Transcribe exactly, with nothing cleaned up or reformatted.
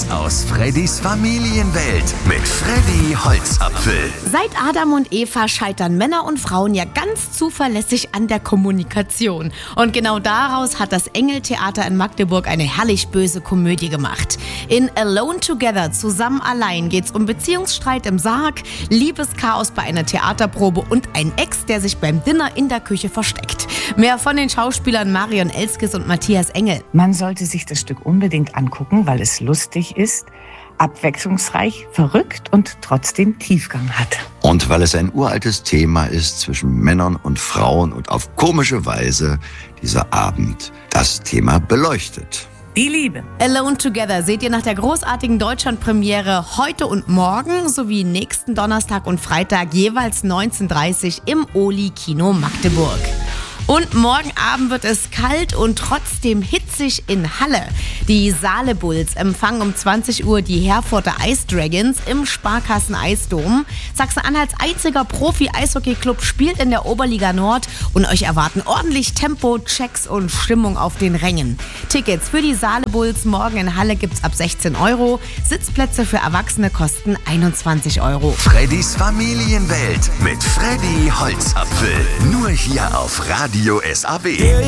aus Freddys Familienwelt mit Freddy Holzapfel. Seit Adam und Eva scheitern Männer und Frauen ja ganz zuverlässig an der Kommunikation. Und genau daraus hat das Engeltheater in Magdeburg eine herrlich böse Komödie gemacht. In Alone Together, zusammen allein, geht's um Beziehungsstreit im Sarg, Liebeschaos bei einer Theaterprobe und ein Ex, der sich beim Dinner in der Küche versteckt. Mehr von den Schauspielern Marion Elskes und Matthias Engel. Man sollte sich das Stück unbedingt angucken, weil es lustig ist, abwechslungsreich, verrückt und trotzdem Tiefgang hat. Und weil es ein uraltes Thema ist zwischen Männern und Frauen und auf komische Weise dieser Abend das Thema beleuchtet. Die Liebe. Alone Together seht ihr nach der großartigen Deutschlandpremiere heute und morgen sowie nächsten Donnerstag und Freitag jeweils neunzehn Uhr dreißig im Oli-Kino Magdeburg. Und morgen Abend wird es kalt und trotzdem hitzig in Halle. Die Saale Bulls empfangen um zwanzig Uhr die Herforder Ice Dragons im Sparkassen-Eisdom. Sachsen-Anhalts einziger Profi-Eishockey-Club spielt in der Oberliga Nord und euch erwarten ordentlich Tempo, Checks und Stimmung auf den Rängen. Tickets für die Saale Bulls morgen in Halle gibt's ab sechzehn Euro. Sitzplätze für Erwachsene kosten einundzwanzig Euro. Freddys Familienwelt mit Freddy Holzapfel. Nur hier auf Radio S A B.